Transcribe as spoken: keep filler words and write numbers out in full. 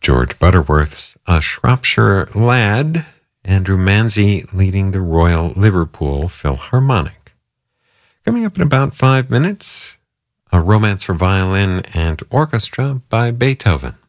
George Butterworth's A Shropshire Lad, Andrew Manzi leading the Royal Liverpool Philharmonic. Coming up in about five minutes, A Romance for Violin and Orchestra by Beethoven.